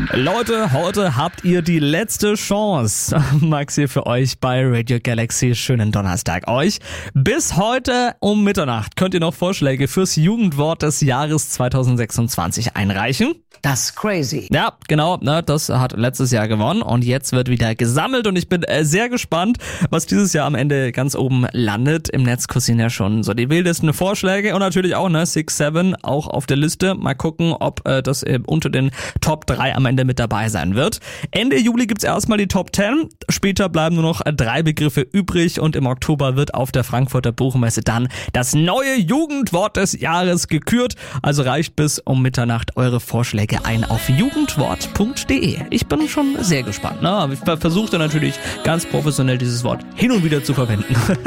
Leute, heute habt ihr die letzte Chance. Max hier für euch bei Radio Galaxy. Schönen Donnerstag euch. Bis heute um Mitternacht könnt ihr noch Vorschläge fürs Jugendwort des Jahres 2026 einreichen. Das ist crazy. Ja, genau, das hat letztes Jahr gewonnen und jetzt wird wieder gesammelt und ich bin sehr gespannt, was dieses Jahr am Ende ganz oben landet. Im Netz kursieren ja schon so die wildesten Vorschläge und natürlich auch 6, 7 auch auf der Liste. Mal gucken, ob das unter den Top 3 am Ende mit dabei sein wird. Ende Juli gibt's erstmal die Top 10. Später bleiben nur noch 3 Begriffe übrig und im Oktober wird auf der Frankfurter Buchmesse dann das neue Jugendwort des Jahres gekürt. Also reicht bis um Mitternacht eure Vorschläge ein auf jugendwort.de. Ich bin schon sehr gespannt. Aber ich versuche natürlich ganz professionell dieses Wort hin und wieder zu verwenden.